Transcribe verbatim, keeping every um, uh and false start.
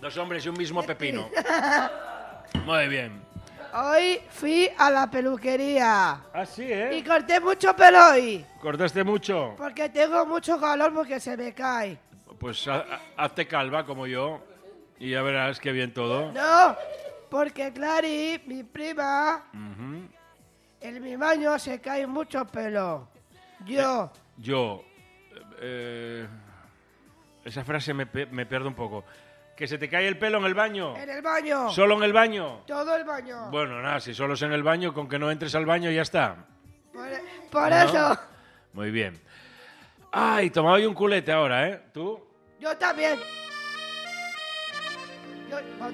Dos hombres y un mismo pepino. Muy bien. Hoy fui a la peluquería. Ah, sí, ¿eh? Y corté mucho pelo hoy. ¿Cortaste mucho? Porque tengo mucho calor porque se me cae. Pues ha- ha- hazte calva como yo y ya verás qué bien todo. No, porque Clary, mi prima, Ujú. en mi baño se cae mucho pelo. Yo, Yo... eh, esa frase me, pe- me pierde un poco. ¿Que se te cae el pelo en el baño? en el baño. ¿Solo en el baño? Todo el baño. Bueno, nada, si solo es en el baño, con que no entres al baño ya está. Por, por ¿No? eso, Muy bien. Ay, tomaba yo un culete ahora, ¿eh? ¿Tú? yo también. Yo,